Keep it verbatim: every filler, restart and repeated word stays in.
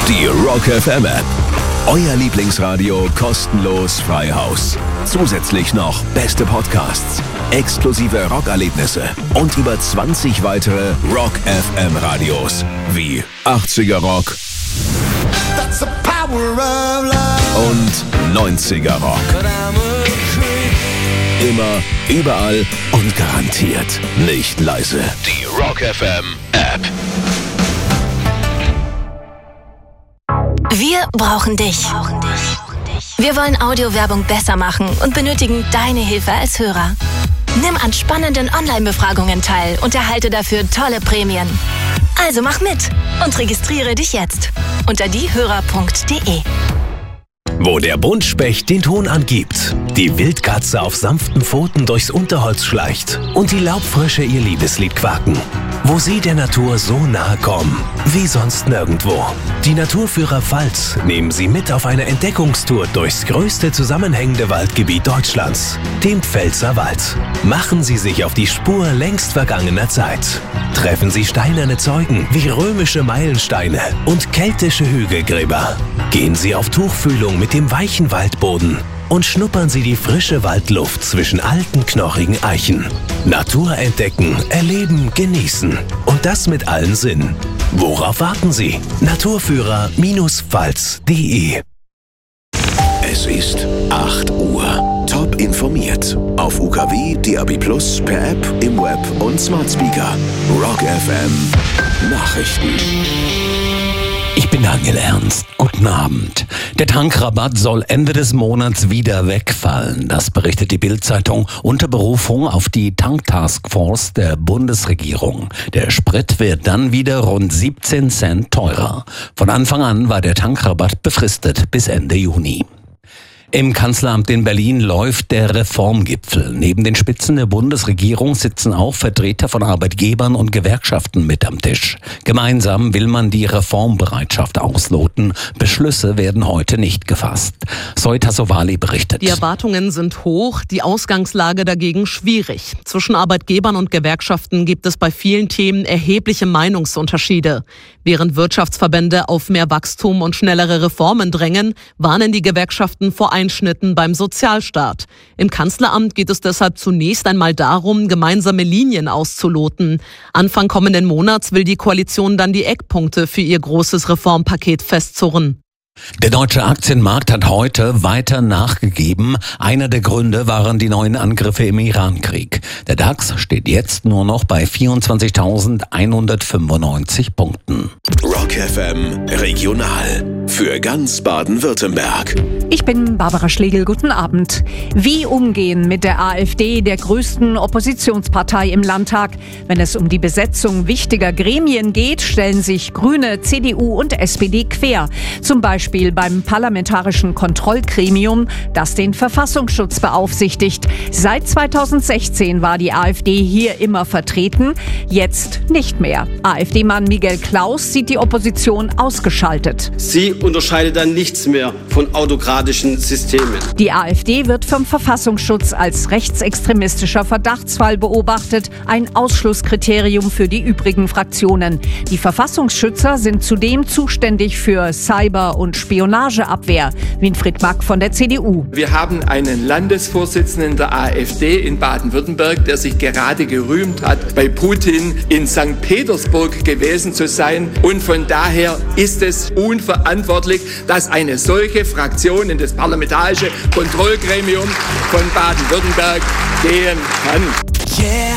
Die Rock F M App. Euer Lieblingsradio kostenlos frei Haus. Zusätzlich noch beste Podcasts, exklusive Rockerlebnisse und über zwanzig weitere Rock F M Radios wie achtziger Rock und neunziger Rock. Immer, überall und garantiert nicht leise. Die Rock F M App. Wir brauchen dich. Wir wollen Audiowerbung besser machen und benötigen deine Hilfe als Hörer. Nimm an spannenden Online-Befragungen teil und erhalte dafür tolle Prämien. Also mach mit und registriere dich jetzt unter diehörer punkt de. Wo der Buntspecht den Ton angibt, die Wildkatze auf sanften Pfoten durchs Unterholz schleicht und die Laubfrösche ihr Liebeslied quaken. Wo sie der Natur so nahe kommen, wie sonst nirgendwo. Die Naturführer Pfalz nehmen sie mit auf eine Entdeckungstour durchs größte zusammenhängende Waldgebiet Deutschlands, dem Pfälzerwald. Machen Sie sich auf die Spur längst vergangener Zeit. Treffen Sie steinerne Zeugen wie römische Meilensteine und keltische Hügelgräber. Gehen Sie auf Tuchfühlung mit dem weichen Waldboden und schnuppern Sie die frische Waldluft zwischen alten, knorrigen Eichen. Natur entdecken, erleben, genießen. Und das mit allen Sinnen. Worauf warten Sie? Naturführer Pfalz punkt de. Es ist acht Uhr. Top informiert. Auf U K W, D A B plus, per App, im Web und Smart Speaker. Rock F M Nachrichten. Ich bin Daniel Ernst. Guten Abend. Der Tankrabatt soll Ende des Monats wieder wegfallen. Das berichtet die Bild-Zeitung unter Berufung auf die Tank-Taskforce der Bundesregierung. Der Sprit wird dann wieder rund siebzehn Cent teurer. Von Anfang an war der Tankrabatt befristet bis Ende Juni. Im Kanzleramt in Berlin läuft der Reformgipfel. Neben den Spitzen der Bundesregierung sitzen auch Vertreter von Arbeitgebern und Gewerkschaften mit am Tisch. Gemeinsam will man die Reformbereitschaft ausloten. Beschlüsse werden heute nicht gefasst. Zoe Tassovali berichtet. Die Erwartungen sind hoch, die Ausgangslage dagegen schwierig. Zwischen Arbeitgebern und Gewerkschaften gibt es bei vielen Themen erhebliche Meinungsunterschiede. Während Wirtschaftsverbände auf mehr Wachstum und schnellere Reformen drängen, warnen die Gewerkschaften vor Einschnitten beim Sozialstaat. Im Kanzleramt geht es deshalb zunächst einmal darum, gemeinsame Linien auszuloten. Anfang kommenden Monats will die Koalition dann die Eckpunkte für ihr großes Reformpaket festzurren. Der deutsche Aktienmarkt hat heute weiter nachgegeben. Einer der Gründe waren die neuen Angriffe im Iran-Krieg. Der DAX steht jetzt nur noch bei vierundzwanzigtausendeinhundertfünfundneunzig Punkten. Rock F M Regional für ganz Baden-Württemberg. Ich bin Barbara Schlegel, guten Abend. Wie umgehen mit der AfD, der größten Oppositionspartei im Landtag? Wenn es um die Besetzung wichtiger Gremien geht, stellen sich Grüne, C D U und S P D quer. Zum Beispiel beim Parlamentarischen Kontrollgremium, das den Verfassungsschutz beaufsichtigt. Seit zweitausendsechzehn war die AfD hier immer vertreten, jetzt nicht mehr. AfD-Mann Miguel Klaus sieht die Opposition ausgeschaltet. Sie unterscheidet dann nichts mehr von autokratischen Systemen. Die AfD wird vom Verfassungsschutz als rechtsextremistischer Verdachtsfall beobachtet, ein Ausschlusskriterium für die übrigen Fraktionen. Die Verfassungsschützer sind zudem zuständig für Cyber- und Spionageabwehr. Winfried Mack von der C D U. Wir haben einen Landesvorsitzenden der AfD in Baden-Württemberg, der sich gerade gerühmt hat, bei Putin in Sankt Petersburg gewesen zu sein. Und von daher ist es unverantwortlich, dass eine solche Fraktion in das Parlamentarische Kontrollgremium von Baden-Württemberg gehen kann. Yeah,